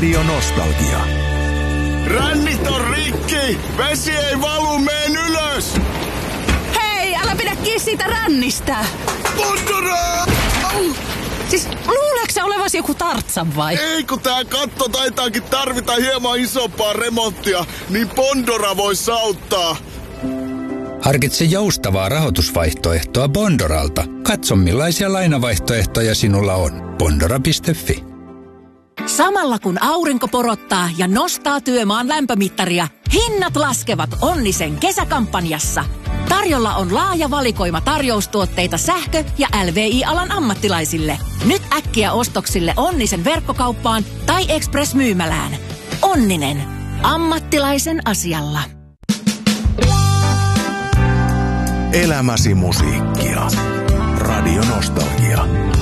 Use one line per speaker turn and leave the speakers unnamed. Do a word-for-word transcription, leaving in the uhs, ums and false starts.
Radio Nostalgia.
Rännit on rikki! Vesi ei valu, meen ylös!
Hei, älä pidä kiinni siitä rännistä!
Pondora!
Siis luuleeko sä olevasi joku Tartsan vai?
Ei, kun tää katto taitaakin tarvita hieman isompaa remonttia, niin Pondora vois auttaa.
Harkitse joustavaa rahoitusvaihtoehtoa Bondoralta. Katso millaisia lainavaihtoehtoja sinulla on. Bondora piste fi.
Samalla kun aurinko porottaa ja nostaa työmaan lämpömittaria, hinnat laskevat Onnisen kesäkampanjassa. Tarjolla on laaja valikoima tarjoustuotteita sähkö- ja L V I-alan ammattilaisille. Nyt äkkiä ostoksille Onnisen verkkokauppaan tai Express-myymälään. Onninen. Ammattilaisen asialla.
Elämäsi musiikkia. Radio Nostalgia.